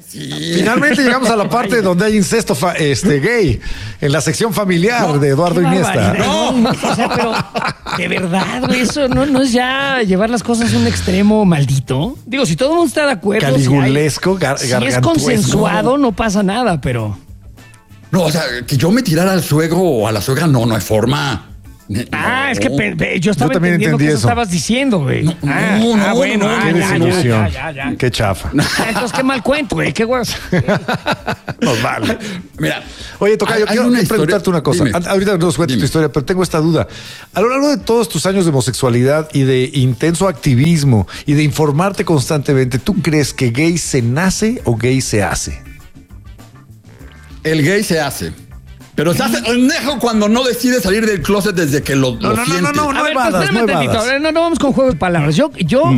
Sí. Finalmente llegamos a la parte donde hay incesto gay, en la sección familiar de Eduardo Iniesta. No, o sea, pero de verdad, güey, eso no es ya llevar las cosas a un extremo maldito. Digo, si todo el mundo está de acuerdo. Caligulesco, si es consensuado, no pasa nada, pero. No, o sea, que yo me tirara al suegro o a la suegra, no hay forma. Ah, es que yo estaba entendiendo que eso estabas diciendo, güey. Bueno, qué desilusión. Ya. Qué chafa. Entonces, qué mal cuento, güey. Qué guas. Nos vale. Mira. Oye, Tocayo, quiero preguntarte una cosa. Dime. Ahorita nos cuentes tu historia, pero tengo esta duda. A lo largo de todos tus años de homosexualidad y de intenso activismo y de informarte constantemente, ¿tú crees que gay se nace o gay se hace? El gay se hace. Pero se hace pendejo cuando no decide salir del closet desde que lo siente. No a ver, no vamos con juegos de palabras. Yo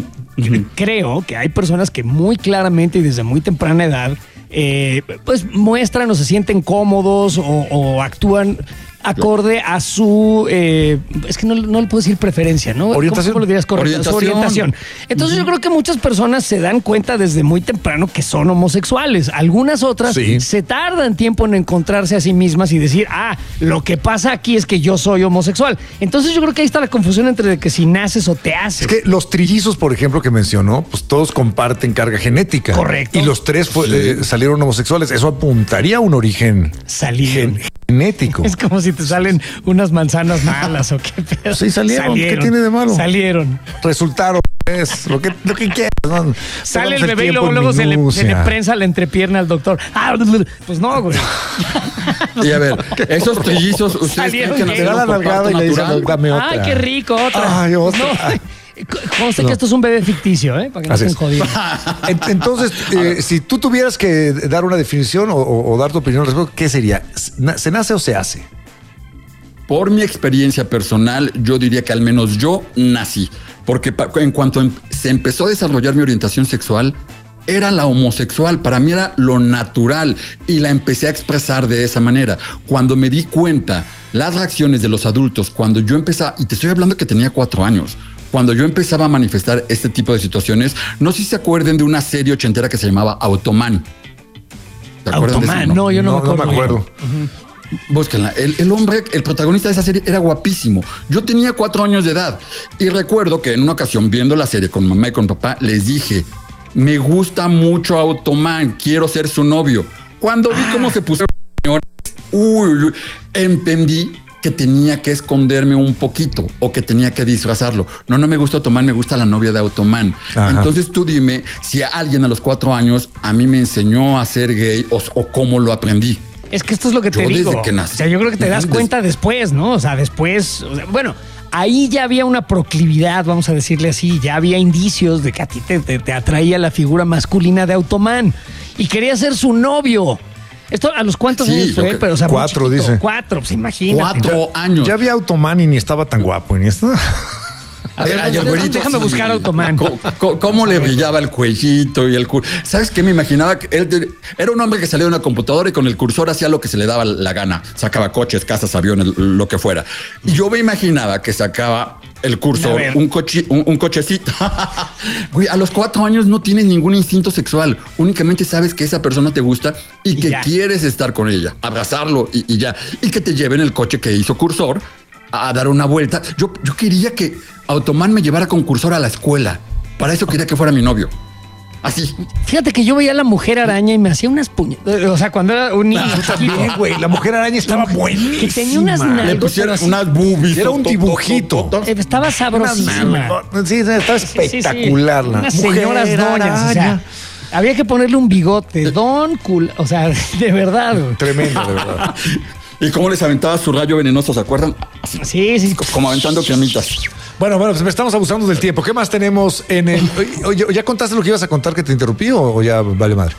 creo que hay personas que muy claramente y desde muy temprana edad pues muestran o se sienten cómodos o actúan acorde a su es que no le puedo decir preferencia, ¿no? Orientación. ¿Cómo lo dirías correcto? Su orientación. Entonces yo creo que muchas personas se dan cuenta desde muy temprano que son homosexuales. Algunas otras se tardan tiempo en encontrarse a sí mismas y decir, lo que pasa aquí es que yo soy homosexual. Entonces yo creo que ahí está la confusión entre que si naces o te haces. Es que los trillizos, por ejemplo, que mencionó, pues todos comparten carga genética. Correcto. Y los tres salieron homosexuales. Eso apuntaría a un origen genético. Es como si te salen unas manzanas malas o qué pedo. Sí, salieron. ¿Qué tiene de malo? Salieron. Resultaron. Es lo que quieras. ¿No? Sale el bebé y luego se le prensa la entrepierna al doctor. Pues no, güey. Y a ver, esos trillizos, ustedes creen que te da la nalgada y le dicen, dame otra. Ay, qué rico, otra. Ay, otra. Conste que esto es un bebé ficticio, para que no estén jodidos. Entonces, si tú tuvieras que dar una definición o dar tu opinión al respecto, ¿qué sería? ¿Se nace o se hace? Por mi experiencia personal, yo diría que al menos yo nací. Porque en cuanto se empezó a desarrollar mi orientación sexual, era la homosexual. Para mí era lo natural y la empecé a expresar de esa manera. Cuando me di cuenta las reacciones de los adultos, cuando yo empezaba, y te estoy hablando que tenía 4 años, cuando yo empezaba a manifestar este tipo de situaciones, no sé si se acuerden de una serie ochentera que se llamaba Automan. ¿Se acuerdan de eso? No, yo no me acuerdo. Búsquenla. El hombre, el protagonista de esa serie era guapísimo. Yo tenía 4 años de edad y recuerdo que en una ocasión viendo la serie con mamá y con papá les dije, me gusta mucho Automan, quiero ser su novio. Cuando vi cómo se pusieron señores, entendí que tenía que esconderme un poquito o que tenía que disfrazarlo. No me gusta Automan, me gusta la novia de Automan. Ajá. Entonces tú dime si alguien a los 4 años a mí me enseñó a ser gay o cómo lo aprendí. Es que esto es lo que te digo. Desde que nací. O sea, yo creo que te das cuenta después, ¿no? O sea, después, bueno, ahí ya había una proclividad, vamos a decirle así, ya había indicios de que a ti te atraía la figura masculina de Automan y quería ser su novio. ¿Esto a los cuántos años fue? Pero, o sea, 4, dice. 4, pues imagínate. 4 años. Ya había Automan y ni estaba tan guapo. Ni esto. A ver, déjame buscar Automan. ¿Cómo le brillaba el cuellito y el cursor? ¿Sabes qué? Me imaginaba que él era un hombre que salía de una computadora y con el cursor hacía lo que se le daba la gana. Sacaba coches, casas, aviones, lo que fuera. Y yo me imaginaba que sacaba el cursor, un cochecito. Güey, a los 4 años no tienes ningún instinto sexual. Únicamente sabes que esa persona te gusta y que quieres estar con ella, abrazarlo y ya. Y que te lleve en el coche que hizo cursor a dar una vuelta. Yo quería que Automan me llevara con cursor a la escuela. Para eso quería que fuera mi novio. Así. Fíjate que yo veía a la Mujer Araña y me hacía unas puñetas. O sea, cuando era un niño. También, güey. La Mujer Araña estaba buenísima. Que tenía unas nalgas. Le pusieron unas boobies. Era un dibujito. Estaba sabrosísima. Sí, estaba espectacular. Sí. Unas señoras doñas. O sea, había que ponerle un bigote. O sea, de verdad. Tremendo, de verdad. ¿Y cómo les aventaba su rayo venenoso? ¿Se acuerdan? Sí. Como aventando cremitas. Bueno, pues estamos abusando del tiempo. ¿Qué más tenemos en el...? Oye, ¿ya contaste lo que ibas a contar que te interrumpí o ya vale madre?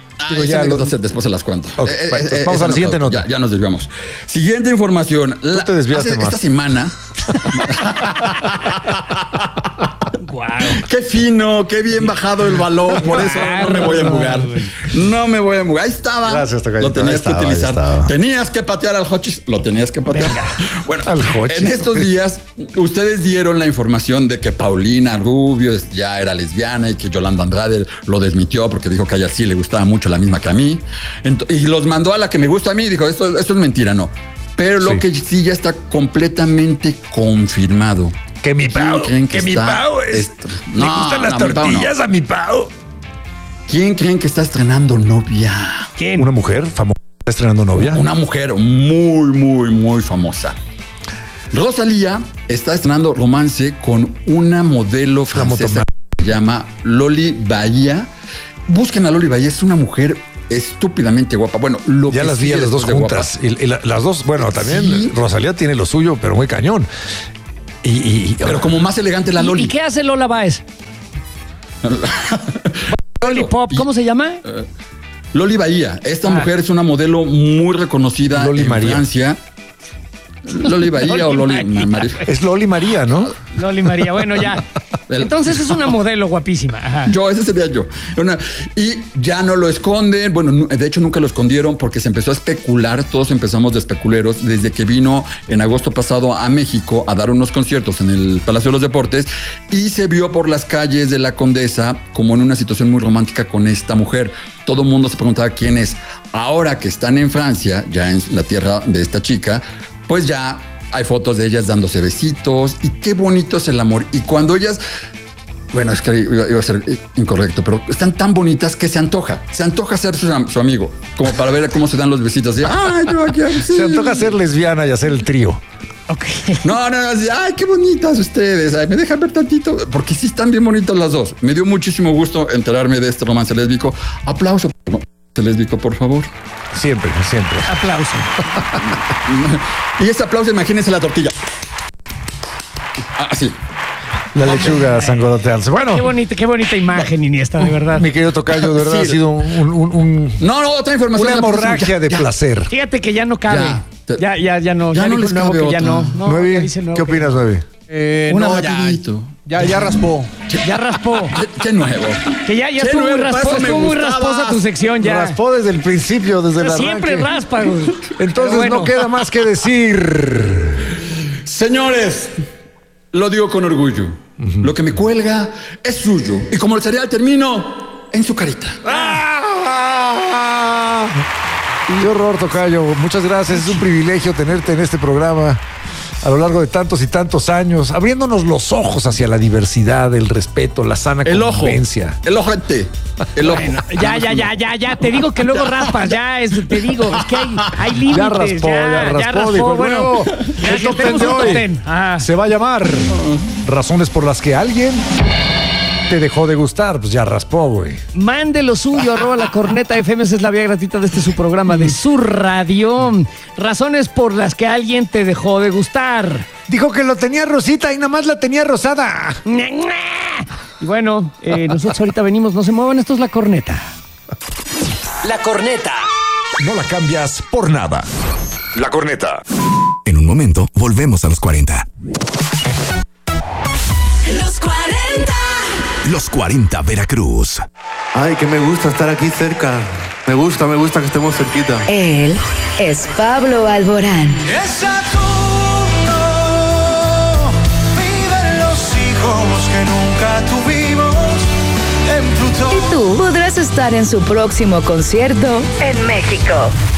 Después se las cuento. Okay, vamos a la siguiente nota. Ya nos desviamos. Siguiente información. Tú te desviaste más. Esta semana... Wow. Qué fino, qué bien bajado el balón. Por eso no me voy a embugar. No me voy a embugar. Ahí estaba. Gracias, Tocayito. Lo tenías que utilizar. Tenías que patear al Hochis. Lo tenías que patear. Bueno, en estos días, ustedes dieron la información de que Paulina Rubio ya era lesbiana y que Yolanda Andrade lo desmintió porque dijo que a ella sí le gustaba mucho la misma que a mí. Y los mandó a la que me gusta a mí. Dijo, esto es mentira, no. Pero lo que sí ya está completamente confirmado. Que mi Pau, ¿Quién creen mi Pau le gustan las tortillas a mi Pau. ¿Quién creen que está estrenando novia? ¿Quién? ¿Una mujer famosa está estrenando novia? Una mujer muy, muy, muy famosa. Rosalía está estrenando romance con una modelo francesa que se llama Loli Bahía. Busquen a Loli Bahía, es una mujer estúpidamente guapa. Bueno, ya las vi a las dos juntas. Y las dos, bueno, también ¿sí? Rosalía tiene lo suyo, pero muy cañón. Pero como más elegante la Loli. ¿Y qué hace Lola Báez? Lollipop, ¿cómo se llama? Loli Bahía. Esta mujer es una modelo muy reconocida Loli en María. Francia. Loli Bahía o Loli María. Es Loli María, ¿no? Loli María, bueno, ya. Entonces es una modelo guapísima. Ajá. Ese sería yo. Y ya no lo esconden. Bueno, de hecho nunca lo escondieron porque se empezó a especular. Todos empezamos de especuleros desde que vino en agosto pasado a México a dar unos conciertos en el Palacio de los Deportes y se vio por las calles de la Condesa como en una situación muy romántica con esta mujer. Todo el mundo se preguntaba quién es. Ahora que están en Francia, ya en la tierra de esta chica, pues ya hay fotos de ellas dándose besitos y qué bonito es el amor. Y cuando ellas, bueno, es que iba a ser incorrecto, pero están tan bonitas que se antoja ser su amigo, como para ver cómo se dan los besitos. Y, ay, yo quiero, sí. Se antoja ser lesbiana y hacer el trío. Okay. No, ay, qué bonitas ustedes. Ay, me dejan ver tantito, porque sí están bien bonitas las dos. Me dio muchísimo gusto enterarme de este romance lésbico. Aplauso lésbico, por favor. Siempre. Aplauso. Y ese aplauso, imagínense la tortilla. Así. La lechuga sangoloteándose. Bueno. Qué bonita imagen, Iniesta, de verdad. Mi querido tocayo, de verdad ha sido un otra información. Una hemorragia de placer. Fíjate que ya no cabe. Ya no. Ya no les cabe otra. Ya no. Nuevi, ¿qué opinas, Nuevi? Ya raspó. Ya raspó. Qué nuevo. Que ya estuvo muy rasposa tu sección ya. Raspó desde el principio, desde el arranque. Siempre raspa, güey. Entonces bueno, no queda más que decir. Señores, lo digo con orgullo. Lo que me cuelga es suyo. Y como el cereal termino en su carita. Qué horror, tocayo. Muchas gracias. Es un privilegio tenerte en este programa a lo largo de tantos y tantos años, abriéndonos los ojos hacia la diversidad, el respeto, la sana convivencia. El ojete. El ojo. Bueno, ya. Te digo que luego raspas. Te digo, es que hay límites. Ya raspó. Dijo, bueno, el top 10 de hoy se va a llamar Razones por las que alguien te dejó de gustar. Pues ya raspó, güey. Mande lo suyo, @lacorneta.fm. Esa es la vía gratuita de su programa de su radio. Razones por las que alguien te dejó de gustar. Dijo que lo tenía rosita y nada más la tenía rosada. Y bueno, nosotros ahorita venimos. No se muevan, esto es La Corneta. La Corneta. No la cambias por nada. La Corneta. En un momento, volvemos a los 40. Los 40. Los 40 Veracruz. Ay, que me gusta estar aquí cerca. Me gusta que estemos cerquita. Él es Pablo Alborán. Es Saturno, viven los hijos que nunca tuvimos en Plutón. Y tú podrás estar en su próximo concierto en México.